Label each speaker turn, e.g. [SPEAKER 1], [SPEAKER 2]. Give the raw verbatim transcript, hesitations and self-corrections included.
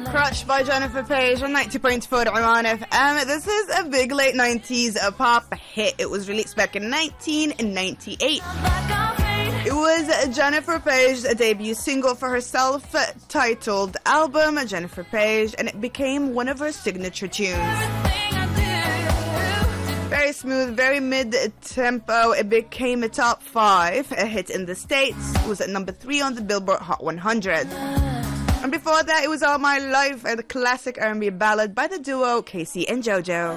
[SPEAKER 1] Crush by Jennifer Page on ninety point four Oman F M. This is a big late nineties pop hit. It was released back in nineteen ninety-eight. It was Jennifer Page's debut single for her self-titled album, Jennifer Page, and it became one of her signature tunes. Very smooth, very mid-tempo. It became a top five, a hit in the States. It was at number three on the Billboard Hot one hundred. And before that, it was All My Life, a classic R and B ballad by the duo Casey and JoJo.